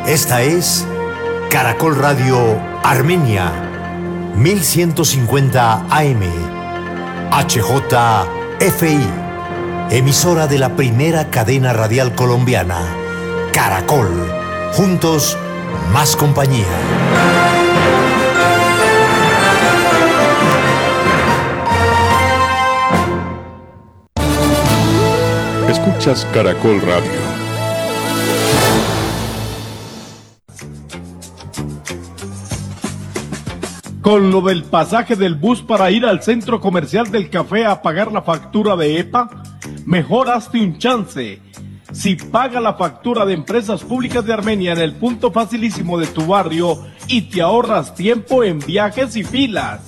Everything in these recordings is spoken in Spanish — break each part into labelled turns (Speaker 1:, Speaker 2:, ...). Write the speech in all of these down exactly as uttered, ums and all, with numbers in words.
Speaker 1: Esta es Caracol Radio Armenia, mil ciento cincuenta A M, H J F I, emisora de la primera cadena radial colombiana, Caracol. Juntos, más compañía.
Speaker 2: Escuchas Caracol Radio.
Speaker 3: Con lo del pasaje del bus para ir al centro comercial del café a pagar la factura de E P A, mejor hazte un chance. Si paga la factura de Empresas Públicas de Armenia en el punto facilísimo de tu barrio y te ahorras tiempo en viajes y filas.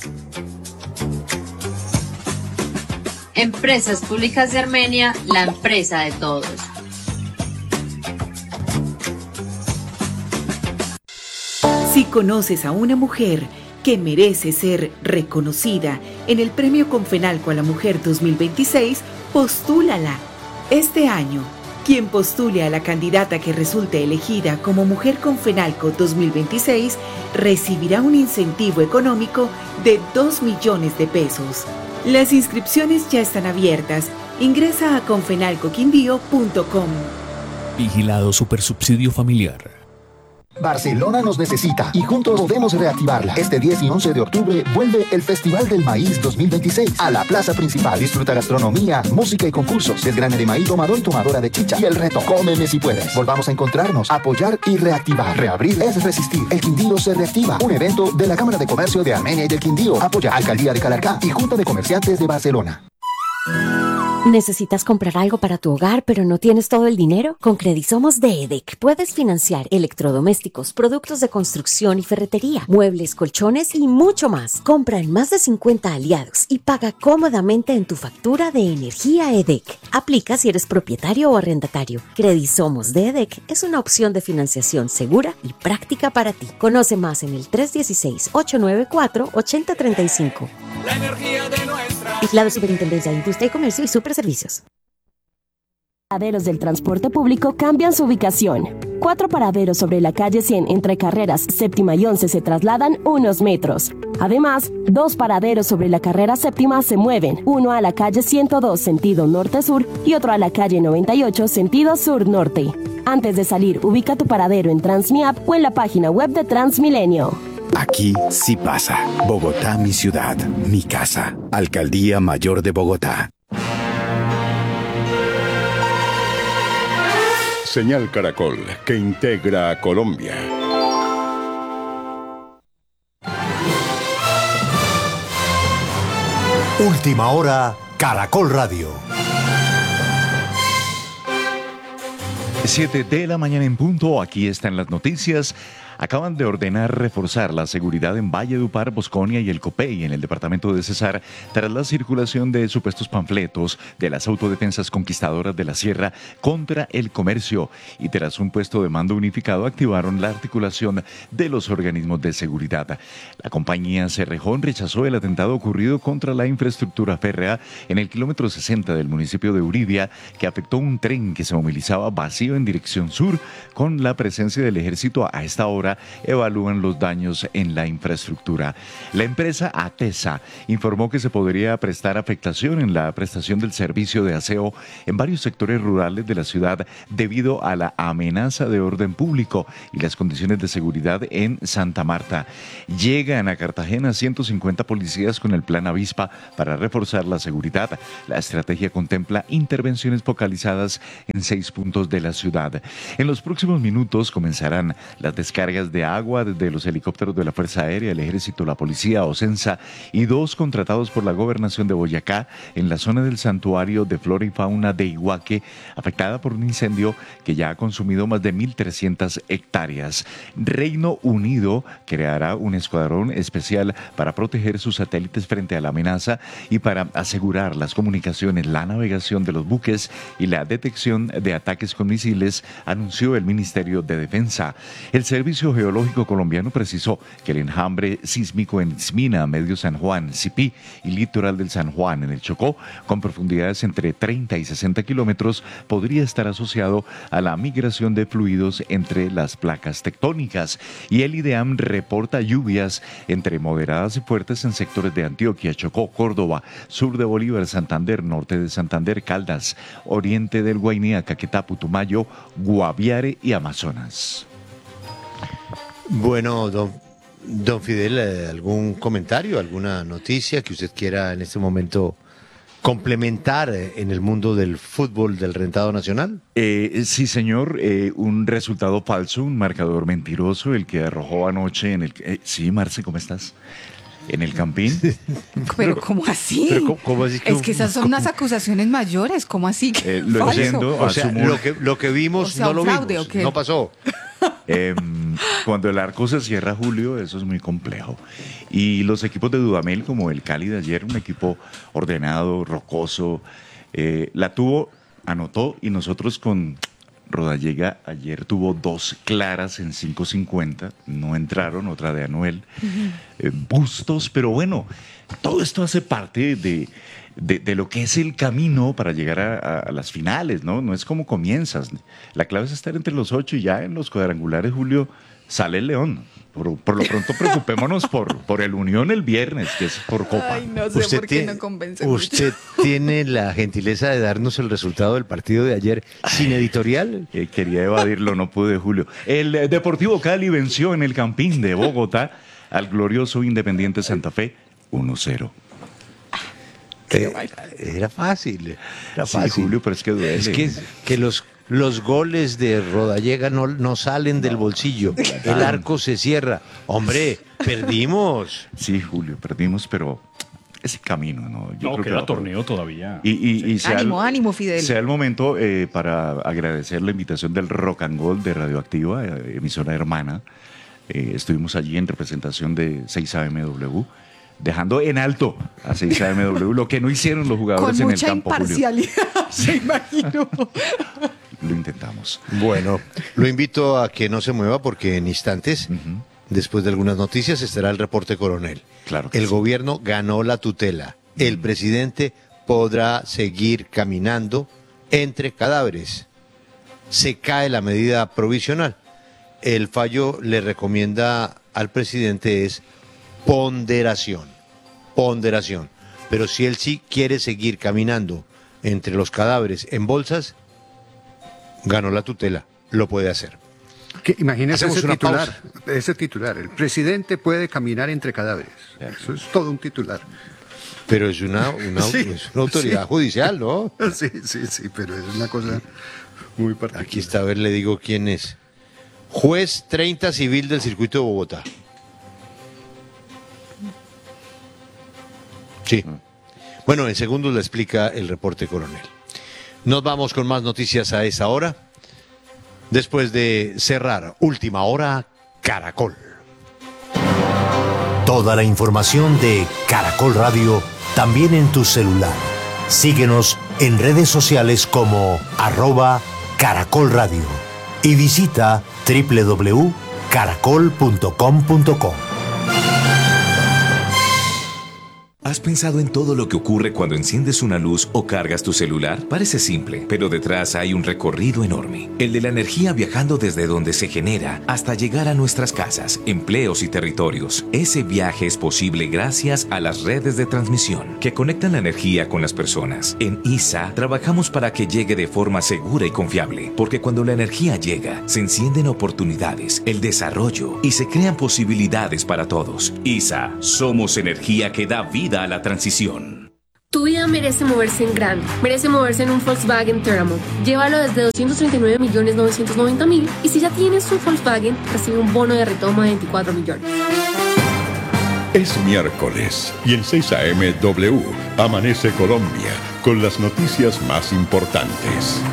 Speaker 4: Empresas Públicas de Armenia, la empresa de todos.
Speaker 5: Si conoces a una mujer que merece ser reconocida en el Premio Confenalco a la Mujer dos mil veintiséis, postúlala. Este año, quien postule a la candidata que resulte elegida como Mujer Confenalco dos mil veintiséis recibirá un incentivo económico de dos millones de pesos. Las inscripciones ya están abiertas. Ingresa a confenalco quindío punto com.
Speaker 6: Vigilado Supersubsidio Familiar.
Speaker 7: Barcelona nos necesita y juntos podemos reactivarla. Este diez y once de octubre vuelve el Festival del Maíz dos mil veintiséis a la plaza principal. Disfruta gastronomía, música y concursos, desgrane de maíz, tomador y tomadora de chicha y el reto Cómeme si puedes. Volvamos a encontrarnos, apoyar y reactivar. Reabrir es resistir. El Quindío se reactiva. Un evento de la Cámara de Comercio de Armenia y del Quindío. Apoya Alcaldía de Calarcá y Junta de Comerciantes de Barcelona.
Speaker 8: ¿Necesitas comprar algo para tu hogar pero no tienes todo el dinero? Con Credisomos de EDEC puedes financiar electrodomésticos, productos de construcción y ferretería, muebles, colchones y mucho más. Compra en más de cincuenta aliados y paga cómodamente en tu factura de energía EDEC. Aplica si eres propietario o arrendatario. Credisomos de EDEC es una opción de financiación segura y práctica para ti. Conoce más en el tres uno seis, ocho nueve cuatro, ocho cero tres cinco.
Speaker 9: La energía de nuestra...
Speaker 8: Vigilado Superintendencia de Industria y Comercio y Superservicios.
Speaker 10: Paraderos del transporte público cambian su ubicación. Cuatro paraderos sobre la calle cien entre carreras séptima y once se trasladan unos metros. Además, dos paraderos sobre la carrera séptima se mueven, uno a la calle ciento dos sentido norte-sur y otro a la calle noventa y ocho sentido sur-norte. Antes de salir, ubica tu paradero en Transmiap o en la página web de Transmilenio.
Speaker 11: Aquí sí pasa. Bogotá, mi ciudad, mi casa. Alcaldía Mayor de Bogotá.
Speaker 2: Señal Caracol, que integra a Colombia.
Speaker 1: Última hora, Caracol Radio.
Speaker 12: siete de la mañana en punto, aquí están las noticias. Acaban de ordenar reforzar la seguridad en Valledupar, Bosconia y el Copey, en el departamento de Cesar, tras la circulación de supuestos panfletos de las autodefensas conquistadoras de la Sierra contra el comercio. Y tras un puesto de mando unificado, activaron la articulación de los organismos de seguridad. La compañía Cerrejón rechazó el atentado ocurrido contra la infraestructura férrea en el kilómetro sesenta del municipio de Uribia, que afectó un tren que se movilizaba vacío en dirección sur. Con la presencia del ejército a esta hora, evalúan los daños en la infraestructura. La empresa Atesa informó que se podría prestar afectación en la prestación del servicio de aseo en varios sectores rurales de la ciudad debido a la amenaza de orden público y las condiciones de seguridad en Santa Marta. Llegan a Cartagena ciento cincuenta policías con el plan Avispa para reforzar la seguridad. La estrategia contempla intervenciones focalizadas en seis puntos de la ciudad. En los próximos minutos comenzarán las descargas de agua desde los helicópteros de la Fuerza Aérea, el Ejército, la Policía, Ocensa y dos contratados por la Gobernación de Boyacá en la zona del Santuario de Flora y Fauna de Iguaque, afectada por un incendio que ya ha consumido más de mil trescientas hectáreas. Reino Unido creará un escuadrón especial para proteger sus satélites frente a la amenaza y para asegurar las comunicaciones, la navegación de los buques y la detección de ataques con misiles, anunció el Ministerio de Defensa. El Servicio Servicio Geológico Colombiano precisó que el enjambre sísmico en Smina, Medio San Juan, Sipí y litoral del San Juan, en el Chocó, con profundidades entre treinta y sesenta kilómetros, podría estar asociado a la migración de fluidos entre las placas tectónicas. Y el IDEAM reporta lluvias entre moderadas y fuertes en sectores de Antioquia, Chocó, Córdoba, sur de Bolívar, Santander, norte de Santander, Caldas, oriente del Guainía, Caquetá, Putumayo, Guaviare y Amazonas.
Speaker 13: Bueno, don, don Fidel, ¿algún comentario, alguna noticia que usted quiera en este momento complementar en el mundo del fútbol del rentado nacional?
Speaker 12: Eh, sí, señor, eh, un resultado falso, un marcador mentiroso, el que arrojó anoche en el... Eh, sí, Marce, ¿cómo estás? ¿En el Campín?
Speaker 14: Pero ¿cómo así?
Speaker 13: Pero, ¿cómo, cómo así que
Speaker 14: es que esas son unas acusaciones mayores, ¿cómo así?
Speaker 12: Eh, lo entiendo,
Speaker 13: o sea,
Speaker 12: asumo...
Speaker 13: lo que, lo que vimos
Speaker 14: o sea,
Speaker 13: no lo
Speaker 14: fraude,
Speaker 13: vimos,
Speaker 14: ¿o qué?
Speaker 13: no pasó.
Speaker 12: Eh, cuando el arco se cierra, Julio, eso es muy complejo. Y los equipos de Dudamel, como el Cali de ayer, un equipo ordenado, rocoso, eh, la tuvo, anotó, y nosotros con Rodallega ayer tuvo dos claras en cinco cincuenta, no entraron, otra de Anuel, uh-huh. eh, Bustos, pero bueno, todo esto hace parte de, de, de lo que es el camino para llegar a, a las finales, ¿no? No es como comienzas. La clave es estar entre los ocho y ya en los cuadrangulares, Julio, sale el León. Por, por lo pronto preocupémonos por, por el Unión el viernes, que es por Copa.
Speaker 14: Ay, no sé
Speaker 13: usted
Speaker 14: por qué
Speaker 13: tiene,
Speaker 14: no convence
Speaker 13: ¿Usted
Speaker 14: mucho.
Speaker 13: tiene la gentileza de darnos el resultado del partido de ayer sin editorial?
Speaker 12: Eh, quería evadirlo, no pude, Julio. El eh, Deportivo Cali venció en el Campín de Bogotá al glorioso Independiente Santa Fe uno cero.
Speaker 13: Eh, era fácil, era
Speaker 12: Sí,
Speaker 13: fácil.
Speaker 12: Julio, pero es que duele.
Speaker 13: Es que, que los, los goles de Rodallega no, no salen del bolsillo. El arco se cierra. Hombre, perdimos.
Speaker 12: Sí, Julio, perdimos, pero ese camino, ¿no? Yo
Speaker 15: no,
Speaker 12: creo
Speaker 15: queda
Speaker 12: que
Speaker 15: torneo todavía.
Speaker 12: Y, y, y sea
Speaker 14: ánimo,
Speaker 12: el,
Speaker 14: ánimo, Fidel.
Speaker 12: Sea el momento eh, para agradecer la invitación del Rock and Gold de Radioactiva, eh, emisora hermana. Eh, estuvimos allí en representación de seis A M W, dejando en alto a seis A M W, lo que no hicieron los jugadores
Speaker 14: Con
Speaker 12: en el
Speaker 14: mucha
Speaker 12: campo,
Speaker 14: imparcialidad, se imagino.
Speaker 12: Lo intentamos.
Speaker 13: Bueno, lo invito a que no se mueva porque en instantes,
Speaker 12: uh-huh.
Speaker 13: después de algunas noticias, estará el reporte coronel.
Speaker 12: Claro que
Speaker 13: el
Speaker 12: sí.
Speaker 13: gobierno ganó la tutela. Uh-huh. El presidente podrá seguir caminando entre cadáveres. Se cae la medida provisional. El fallo le recomienda al presidente es ponderación, ponderación. Pero si él sí quiere seguir caminando entre los cadáveres en bolsas, ganó la tutela, lo puede hacer.
Speaker 16: Que, imagínese
Speaker 13: Hacemos
Speaker 16: ese
Speaker 13: una
Speaker 16: titular, ese titular, el presidente puede caminar entre cadáveres. Eso es todo un titular.
Speaker 13: Pero es una, una,
Speaker 16: Sí,
Speaker 13: es una autoridad
Speaker 16: sí.
Speaker 13: judicial, ¿no?
Speaker 16: Sí, sí, sí, pero es una cosa muy particular.
Speaker 13: Aquí está, a ver, le digo quién es. Juez treinta Civil del Circuito de Bogotá. Sí. Bueno, en segundos le explica el reporte coronel. Nos vamos con más noticias a esa hora. Después de cerrar Última Hora, Caracol.
Speaker 1: Toda la información de Caracol Radio también en tu celular. Síguenos en redes sociales como arroba Caracol Radio y visita doble u doble u doble u punto caracol punto com punto co.
Speaker 17: ¿Has pensado en todo lo que ocurre cuando enciendes una luz o cargas tu celular? Parece simple, pero detrás hay un recorrido enorme. El de la energía viajando desde donde se genera hasta llegar a nuestras casas, empleos y territorios. Ese viaje es posible gracias a las redes de transmisión que conectan la energía con las personas. En I S A trabajamos para que llegue de forma segura y confiable, porque cuando la energía llega, se encienden oportunidades, el desarrollo y se crean posibilidades para todos. I S A, somos energía que da vida a la transición.
Speaker 18: Tu vida merece moverse en grande, merece moverse en un Volkswagen Terramon. Llévalo desde doscientos treinta y nueve millones novecientos noventa mil y si ya tienes un Volkswagen, recibe un bono de retoma de veinticuatro millones.
Speaker 2: Es miércoles y en seis A M W amanece Colombia con las noticias más importantes.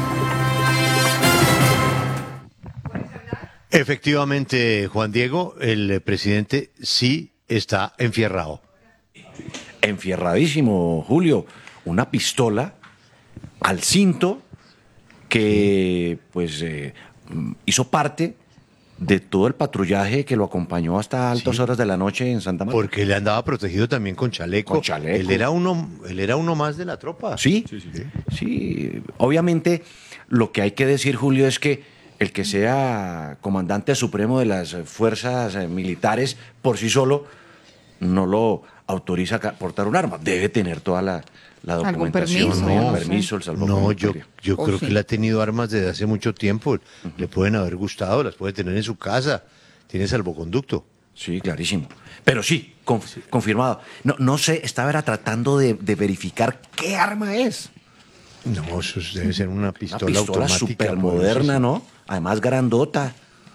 Speaker 13: Efectivamente, Juan Diego, el presidente sí está enfierrado.
Speaker 19: Enfierradísimo, Julio. Una pistola al cinto que pues eh, hizo parte de todo el patrullaje que lo acompañó hasta altas
Speaker 13: Sí.
Speaker 19: horas de la noche en Santa Marta.
Speaker 13: Porque él andaba protegido también con chaleco.
Speaker 19: Con chaleco.
Speaker 13: Él era uno, él era uno más de la tropa.
Speaker 19: Sí, sí. Obviamente, lo que hay que decir, Julio, es que el que sea comandante supremo de las fuerzas eh, militares por sí solo no lo autoriza a ca- portar un arma. Debe tener toda la, la
Speaker 14: ¿Algún
Speaker 19: documentación,
Speaker 14: permiso?
Speaker 19: ¿no?
Speaker 14: No
Speaker 19: el permiso, el
Speaker 13: No,
Speaker 19: salvoconducto.
Speaker 13: yo, yo
Speaker 14: ¿O
Speaker 13: creo
Speaker 14: sí?
Speaker 13: que él ha tenido armas desde hace mucho tiempo. Le pueden haber gustado, las puede tener en su casa. Tiene salvoconducto.
Speaker 19: Sí, clarísimo. Pero sí, conf- confirmado. No, no sé, estaba era tratando de, de verificar qué arma es.
Speaker 13: No, eso es- debe ser una pistola,
Speaker 19: Una pistola
Speaker 13: automática.
Speaker 19: súper moderna, ¿no? Además grandota.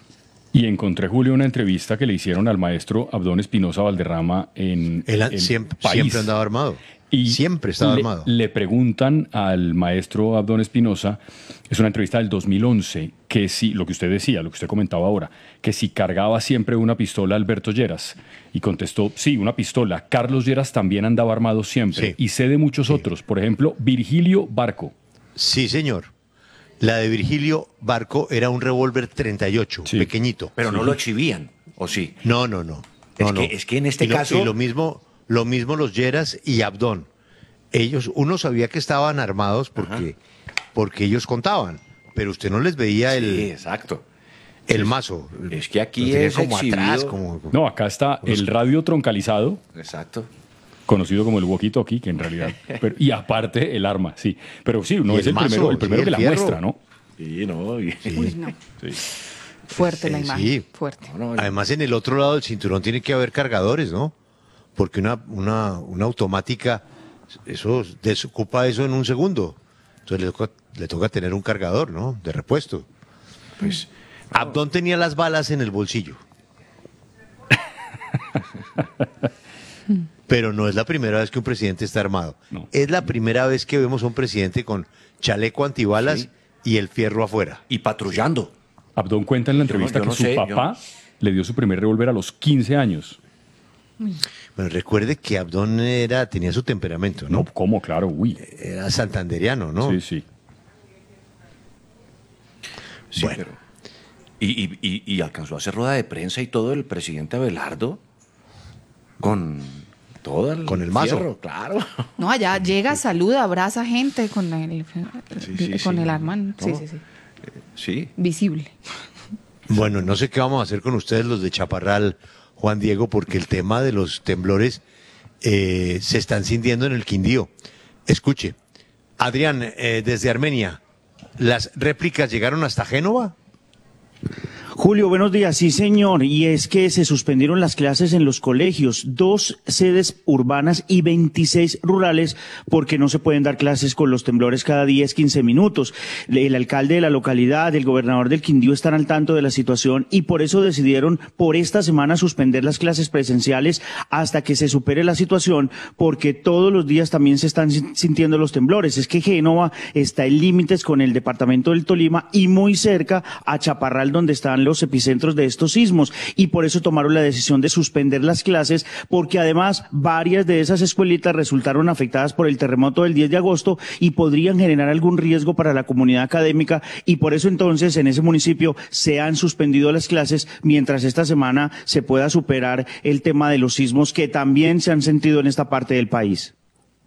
Speaker 15: Y encontré, Julio, una entrevista que le hicieron al maestro Abdón Espinosa Valderrama en,
Speaker 13: Él
Speaker 15: en
Speaker 13: siempre,
Speaker 15: País.
Speaker 13: siempre andaba armado.
Speaker 15: Y
Speaker 13: siempre estaba
Speaker 15: le,
Speaker 13: armado.
Speaker 15: Le preguntan al maestro Abdón Espinosa, es una entrevista del dos mil once, que si, lo que usted decía, lo que usted comentaba ahora, que si cargaba siempre una pistola Alberto Lleras. Y contestó, sí, una pistola. Carlos Lleras también andaba armado siempre.
Speaker 13: Sí.
Speaker 15: Y sé de muchos otros. Por ejemplo, Virgilio Barco.
Speaker 13: Sí, señor. La de Virgilio Barco era un revólver treinta y ocho, pequeñito.
Speaker 19: Pero no lo exhibían, ¿o sí?
Speaker 13: No, no, no.
Speaker 19: Es,
Speaker 13: No,
Speaker 19: que,
Speaker 13: no.
Speaker 19: es que en este
Speaker 13: y lo,
Speaker 19: caso...
Speaker 13: y lo mismo, lo mismo los Lleras y Abdón. Ellos, uno sabía que estaban armados porque, porque ellos contaban, pero usted no les veía el,
Speaker 19: Sí, exacto.
Speaker 13: el mazo.
Speaker 19: Es que aquí
Speaker 13: Lo tenía
Speaker 19: es
Speaker 13: como
Speaker 19: exhibido.
Speaker 13: atrás, como...
Speaker 15: No, acá está el radio troncalizado,
Speaker 19: Exacto.
Speaker 15: conocido como el walkie-talkie, que en realidad... pero- y aparte el arma, sí. Pero sí, no
Speaker 13: Y
Speaker 15: es
Speaker 13: el
Speaker 15: el
Speaker 13: mazo,
Speaker 15: primero, el
Speaker 13: sí,
Speaker 15: primero
Speaker 13: el
Speaker 15: que la
Speaker 13: fierro.
Speaker 15: muestra, ¿no?
Speaker 19: Sí, no. y-
Speaker 14: Uy, no.
Speaker 15: Sí.
Speaker 14: Fuerte la
Speaker 13: Eh,
Speaker 14: imagen.
Speaker 13: sí.
Speaker 14: Fuerte.
Speaker 13: Además, en el otro lado del cinturón tiene que haber cargadores, ¿no? Porque una, una, una automática, eso desocupa eso en un segundo. Entonces le toca, le toca tener un cargador, ¿no? De repuesto. Pues Abdón tenía las balas en el bolsillo. Pero no es la primera vez que un presidente está armado. Es la primera vez que vemos a un presidente con chaleco antibalas
Speaker 19: Sí.
Speaker 13: y el fierro afuera.
Speaker 19: Y patrullando.
Speaker 15: Abdón cuenta en la
Speaker 19: Yo no-
Speaker 15: entrevista
Speaker 19: yo
Speaker 15: que
Speaker 19: no
Speaker 15: su
Speaker 19: sé, yo-
Speaker 15: papá le dio su primer revólver a los quince años.
Speaker 13: Bueno, recuerde que Abdón era, tenía su temperamento, ¿no?
Speaker 15: No, ¿cómo? Claro, uy.
Speaker 13: Era santanderiano, ¿no?
Speaker 15: Sí, sí.
Speaker 19: Sí,
Speaker 13: Bueno.
Speaker 19: pero- Y, y- y- y alcanzó a hacer rueda de prensa y todo el presidente Abelardo con todo el,
Speaker 13: Con el mazo.
Speaker 19: fierro, claro.
Speaker 14: No, allá llega, saluda, abraza gente con el,
Speaker 19: sí,
Speaker 14: con
Speaker 19: sí.
Speaker 14: el arma. Sí,
Speaker 19: No.
Speaker 14: sí, sí.
Speaker 19: Sí.
Speaker 14: Visible.
Speaker 13: Bueno, no sé qué vamos a hacer con ustedes los de Chaparral, Juan Diego, porque el tema de los temblores eh, se están sintiendo en el Quindío. Escuche, Adrián, eh, desde Armenia, ¿las réplicas llegaron hasta Génova?
Speaker 20: Julio, buenos días. Sí, señor. Y es que se suspendieron las clases en los colegios, dos sedes urbanas y veintiséis rurales, porque no se pueden dar clases con los temblores cada diez, quince minutos. El alcalde de la localidad, el gobernador del Quindío están al tanto de la situación y por eso decidieron por esta semana suspender las clases presenciales hasta que se supere la situación, porque todos los días también se están sintiendo los temblores. Es que Génova está en límites con el departamento del Tolima y muy cerca a Chaparral, donde están los epicentros de estos sismos, y por eso tomaron la decisión de suspender las clases, porque además varias de esas escuelitas resultaron afectadas por el terremoto del diez de agosto y podrían generar algún riesgo para la comunidad académica, y por eso entonces en ese municipio se han suspendido las clases mientras esta semana se pueda superar el tema de los sismos que también se han sentido en esta parte del país.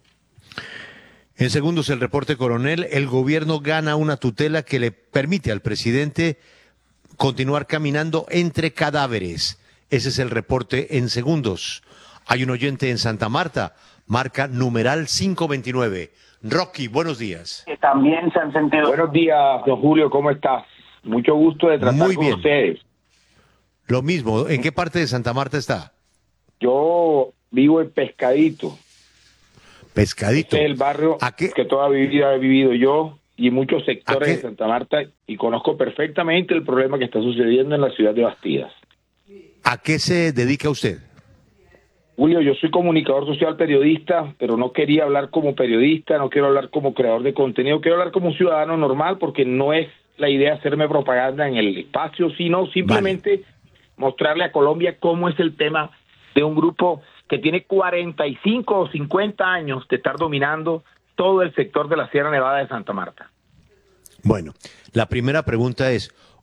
Speaker 13: En segundos, el reporte coronel. El gobierno gana una tutela que le permite al presidente continuar caminando entre cadáveres. Ese es el reporte en segundos. Hay un oyente en Santa Marta, marca numeral quinientos veintinueve. Rocky, buenos días.
Speaker 21: Que también se han sentido. Buenos días, don Julio, ¿cómo estás? Mucho gusto de tratar
Speaker 13: Muy
Speaker 21: con
Speaker 13: bien.
Speaker 21: ustedes.
Speaker 13: Lo mismo, ¿en qué parte de Santa Marta está?
Speaker 21: Yo vivo en Pescadito.
Speaker 13: Pescadito.
Speaker 21: Este es el barrio que toda mi vida he vivido yo y muchos sectores
Speaker 13: qué?
Speaker 21: de Santa Marta, y conozco perfectamente el problema que está sucediendo en la ciudad de Bastidas.
Speaker 13: ¿A qué se dedica usted?
Speaker 21: Julio, yo soy comunicador social, periodista, pero no quería hablar como periodista, no quiero hablar como creador de contenido, quiero hablar como un ciudadano normal, porque no es la idea hacerme propaganda en el espacio, sino simplemente mostrarle a Colombia cómo es el tema de un grupo que tiene cuarenta y cinco o cincuenta años de estar dominando todo el sector de la Sierra Nevada de Santa Marta.
Speaker 13: Bueno, la primera pregunta es,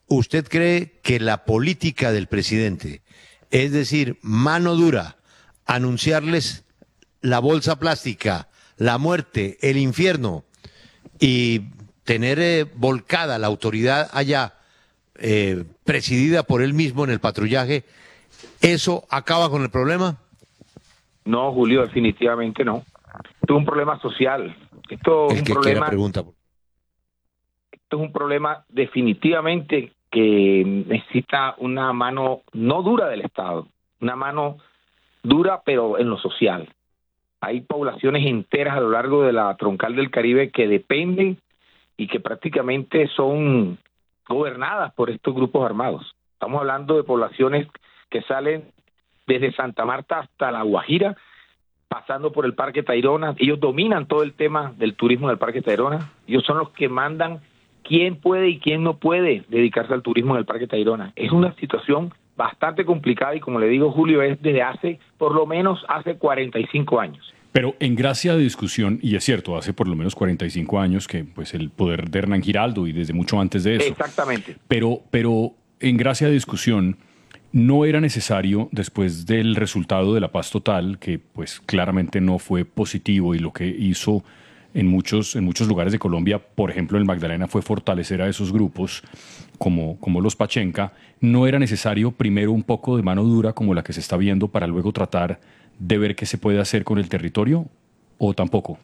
Speaker 13: ¿Usted cree que la política del presidente, es decir, mano dura, anunciarles la bolsa plástica, la muerte, el infierno y tener eh, volcada la autoridad allá, eh, presidida por él mismo en el patrullaje, eso acaba con el problema?
Speaker 21: No, Julio, definitivamente no. Esto es un problema social. Esto es
Speaker 13: El
Speaker 21: un
Speaker 13: que quiera
Speaker 21: problema.
Speaker 13: pregunta.
Speaker 21: Esto es un problema definitivamente que necesita una mano no dura del Estado, una mano dura pero en lo social. Hay poblaciones enteras a lo largo de la troncal del Caribe que dependen y que prácticamente son gobernadas por estos grupos armados. Estamos hablando de poblaciones que salen desde Santa Marta hasta La Guajira, pasando por el Parque Tayrona. Ellos dominan todo el tema del turismo del Parque Tayrona. Ellos son los que mandan quién puede y quién no puede dedicarse al turismo en el Parque Tayrona. Es una situación bastante complicada y, como le digo, Julio, es desde hace, por lo menos hace cuarenta y cinco años.
Speaker 15: Pero en gracia de discusión, y es cierto, hace por lo menos cuarenta y cinco años que pues el poder de Hernán Giraldo y desde mucho antes de eso.
Speaker 21: Exactamente.
Speaker 15: Pero, pero en gracia de discusión, no era necesario, después del resultado de la paz total, que pues claramente no fue positivo y lo que hizo en muchos, en muchos lugares de Colombia, por ejemplo en Magdalena, fue fortalecer a esos grupos como, como los Pachenca, no era necesario primero un poco de mano dura como la que se está viendo para luego tratar de ver qué se puede hacer con el territorio, o tampoco.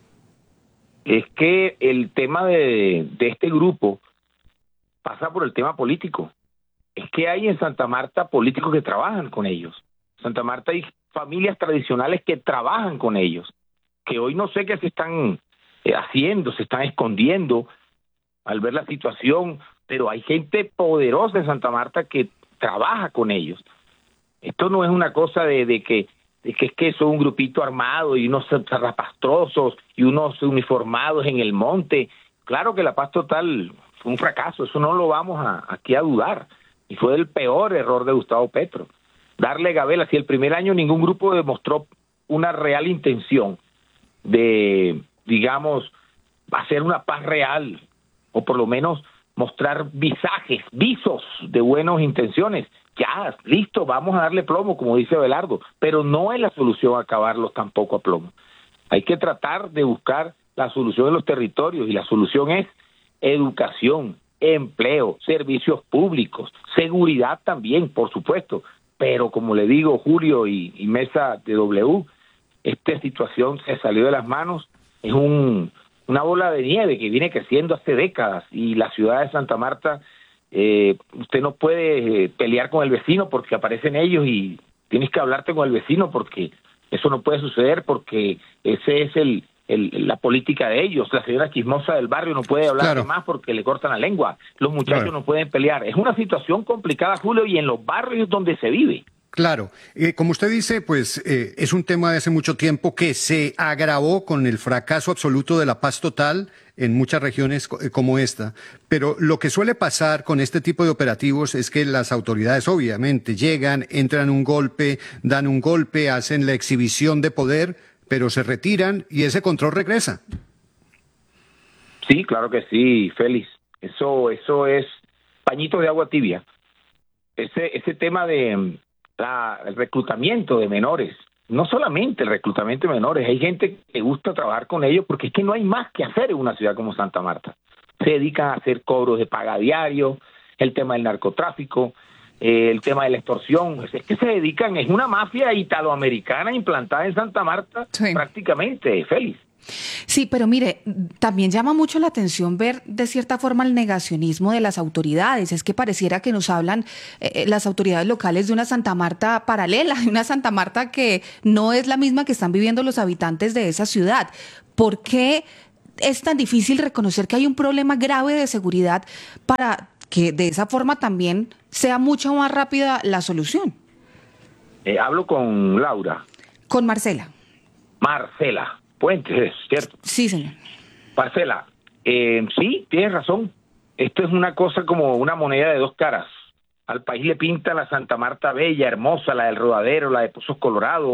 Speaker 21: Es que el tema de, de este grupo pasa por el tema político. Es que hay en Santa Marta políticos que trabajan con ellos. En Santa Marta hay familias tradicionales que trabajan con ellos, que hoy no sé qué se están eh, haciendo, se están escondiendo al ver la situación, pero hay gente poderosa en Santa Marta que trabaja con ellos. Esto no es una cosa de, de que de que es que son un grupito armado y unos zarrapastrosos y unos uniformados en el monte. Claro que la paz total fue un fracaso, eso no lo vamos a, aquí a dudar. Y fue el peor error de Gustavo Petro. Darle gabela, si el primer año ningún grupo demostró una real intención de, digamos, hacer una paz real, o por lo menos mostrar visajes, visos de buenas intenciones. Ya, listo, vamos a darle plomo, como dice Abelardo, pero no es la solución acabarlos tampoco a plomo. Hay que tratar de buscar la solución en los territorios, y la solución es educación, empleo, servicios públicos, seguridad también, por supuesto, pero como le digo, Julio y, y Mesa de W, esta situación se salió de las manos, es un, una bola de nieve que viene creciendo hace décadas, y la ciudad de Santa Marta, eh, usted no puede eh, pelear con el vecino porque aparecen ellos y tienes que hablarte con el vecino, porque eso no puede suceder, porque ese es el El, la política de ellos. La señora chismosa del barrio no puede hablar
Speaker 16: Claro.
Speaker 21: más porque le cortan la lengua. Los muchachos
Speaker 16: Claro.
Speaker 21: no pueden pelear. Es una situación complicada, Julio, y en los barrios donde se vive.
Speaker 16: Claro, eh, como usted dice, pues eh, es un tema de hace mucho tiempo que se agravó con el fracaso absoluto de la paz total en muchas regiones co- eh, como esta. Pero lo que suele pasar con este tipo de operativos es que las autoridades obviamente llegan, entran un golpe, dan un golpe, hacen la exhibición de poder, pero se retiran y ese control regresa.
Speaker 21: Sí, claro que sí, Félix. Eso, eso es pañitos de agua tibia. Ese, ese tema de la, el reclutamiento de menores, no solamente el reclutamiento de menores, hay gente que le gusta trabajar con ellos porque es que no hay más que hacer en una ciudad como Santa Marta. Se dedican a hacer cobros de paga diario, el tema del narcotráfico, eh, el tema de la extorsión. Es que se dedican, es una mafia italoamericana implantada en Santa Marta prácticamente, Félix.
Speaker 14: Sí, pero mire, también llama mucho la atención ver de cierta forma el negacionismo de las autoridades. Es que pareciera que nos hablan eh, las autoridades locales de una Santa Marta paralela, de una Santa Marta que no es la misma que están viviendo los habitantes de esa ciudad. ¿Por qué es tan difícil reconocer que hay un problema grave de seguridad para que de esa forma también sea mucho más rápida la solución?
Speaker 21: Eh, hablo con Laura.
Speaker 14: Con Marcela.
Speaker 21: Marcela Puentes, ¿cierto?
Speaker 14: Sí, señor.
Speaker 21: Marcela, eh, sí, tienes razón. Esto es una cosa como una moneda de dos caras. Al país le pinta la Santa Marta bella, hermosa, la del Rodadero, la de Pozos Colorados,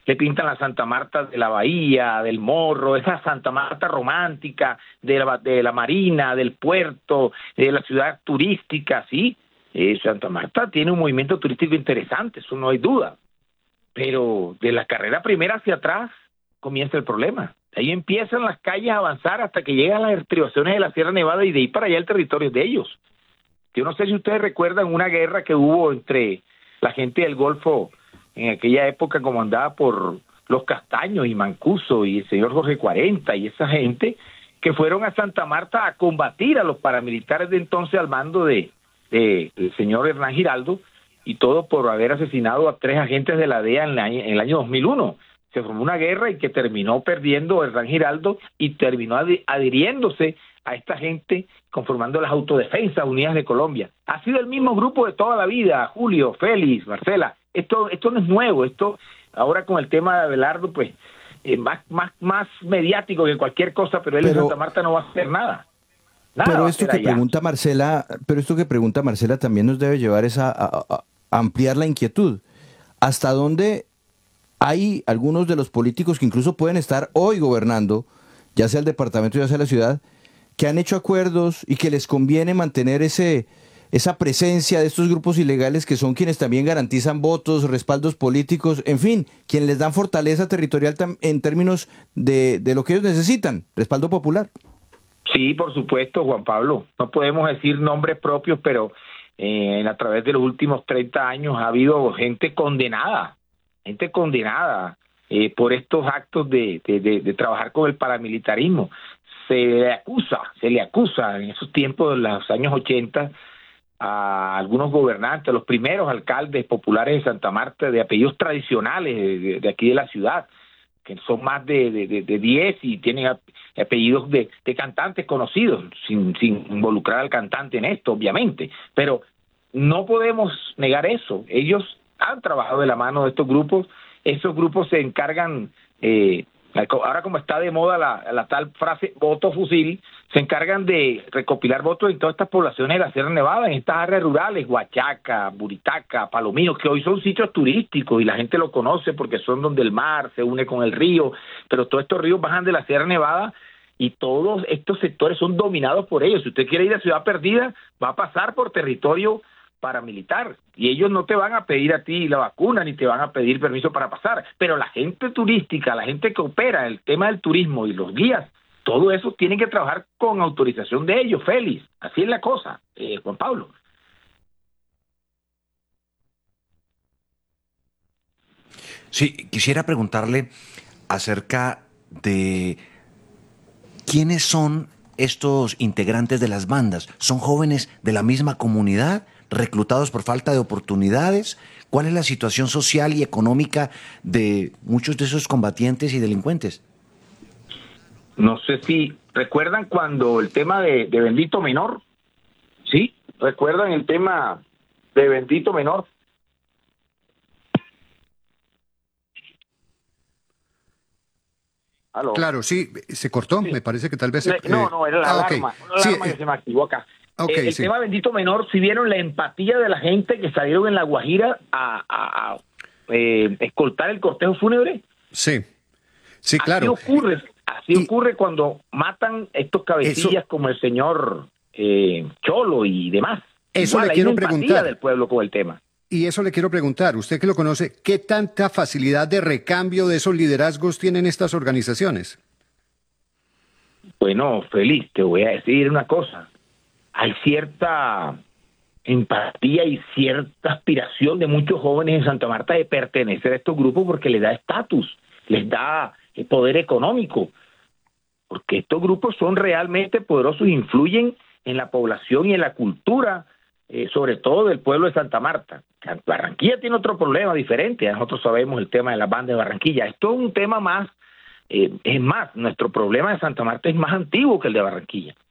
Speaker 21: le pintan la Santa Marta de la Bahía, del Morro, esa Santa Marta romántica, de la, de la Marina, del puerto, de la ciudad turística, sí. Eh, Santa Marta tiene un movimiento turístico interesante, eso no hay duda. Pero de la carrera primera hacia atrás comienza el problema. Ahí empiezan las calles a avanzar hasta que llegan las estribaciones de la Sierra Nevada y de ahí para allá el territorio es de ellos. Yo no sé si ustedes recuerdan una guerra que hubo entre la gente del Golfo en aquella época comandada por los Castaños y Mancuso y el señor Jorge cuarenta y esa gente que fueron a Santa Marta a combatir a los paramilitares de entonces al mando de, de el señor Hernán Giraldo, y todo por haber asesinado a tres agentes de la D E A en, la, en el año dos mil uno. Se formó una guerra y que terminó perdiendo Hernán Giraldo y terminó ad, adhiriéndose a esta gente conformando las Autodefensas Unidas de Colombia. Ha sido el mismo grupo de toda la vida, Julio, Félix, Marcela. Esto, esto no es nuevo, esto ahora con el tema de Abelardo, pues, eh, más, más, más mediático que cualquier cosa, pero él pero, en Santa Marta no va a hacer nada. nada
Speaker 3: pero esto que
Speaker 21: allá.
Speaker 3: pregunta Marcela, pero esto que pregunta Marcela también nos debe llevar esa, a, a, a ampliar la inquietud. ¿Hasta dónde hay algunos de los políticos que incluso pueden estar hoy gobernando, ya sea el departamento, ya sea la ciudad, que han hecho acuerdos y que les conviene mantener ese esa presencia de estos grupos ilegales que son quienes también garantizan votos, respaldos políticos, en fin, quienes les dan fortaleza territorial en términos de, de lo que ellos necesitan, respaldo popular?
Speaker 21: Sí, por supuesto, Juan Pablo. No podemos decir nombres propios, pero eh, a través de los últimos treinta años ha habido gente condenada, gente condenada eh, por estos actos de, de, de, de trabajar con el paramilitarismo. Se le acusa, se le acusa en esos tiempos de los años ochenta a algunos gobernantes, a los primeros alcaldes populares de Santa Marta, de apellidos tradicionales de, de aquí de la ciudad, que son más de, de, de, de diez y tienen apellidos de, de cantantes conocidos, sin, sin involucrar al cantante en esto, obviamente. Pero no podemos negar eso. Ellos han trabajado de la mano de estos grupos. Esos grupos se encargan... Eh, Ahora como está de moda la, la tal frase voto fusil, se encargan de recopilar votos en todas estas poblaciones de la Sierra Nevada, en estas áreas rurales, Huachaca, Buritaca, Palomino, que hoy son sitios turísticos y la gente lo conoce porque son donde el mar se une con el río, pero todos estos ríos bajan de la Sierra Nevada y todos estos sectores son dominados por ellos. Si usted quiere ir a Ciudad Perdida, va a pasar por territorio paramilitar y ellos no te van a pedir a ti la vacuna ni te van a pedir permiso para pasar, pero la gente turística, la gente que opera el tema del turismo y los guías, todo eso tienen que trabajar con autorización de ellos, Félix, así es la cosa, eh, Juan Pablo.
Speaker 19: Sí, quisiera preguntarle acerca de quiénes son estos integrantes de las bandas. ¿Son jóvenes de la misma comunidad, reclutados por falta de oportunidades? ¿Cuál es la situación social y económica de muchos de esos combatientes y delincuentes?
Speaker 21: No sé si recuerdan cuando el tema de, de Bendito Menor, ¿sí? ¿Recuerdan el tema de Bendito Menor?
Speaker 16: ¿Aló? Claro, sí, se cortó, sí. Me parece que tal vez... Se,
Speaker 21: no, no, era la ah, alarma, okay. una alarma sí, que se me activó acá. Okay, eh, el sí. tema Bendito Menor, si vieron la empatía de la gente que salieron en La Guajira a, a, a eh, escoltar el cortejo fúnebre.
Speaker 16: Sí, sí, claro.
Speaker 21: Así ocurre, así y, ocurre cuando matan estos cabecillas eso, como el señor eh, Cholo y demás.
Speaker 16: Eso
Speaker 21: Igual,
Speaker 16: le quiero
Speaker 21: hay una empatía
Speaker 16: preguntar.
Speaker 21: del pueblo con el tema.
Speaker 16: Y eso le quiero preguntar, usted que lo conoce, ¿qué tanta facilidad de recambio de esos liderazgos tienen estas organizaciones?
Speaker 21: Bueno, Félix, te voy a decir una cosa. Hay cierta empatía y cierta aspiración de muchos jóvenes en Santa Marta de pertenecer a estos grupos porque les da estatus, les da poder económico, porque estos grupos son realmente poderosos, influyen en la población y en la cultura, eh, sobre todo del pueblo de Santa Marta. Barranquilla tiene otro problema diferente, nosotros sabemos el tema de las bandas de Barranquilla, esto es un tema más, eh, es más, nuestro problema de Santa Marta es más antiguo que el de Barranquilla.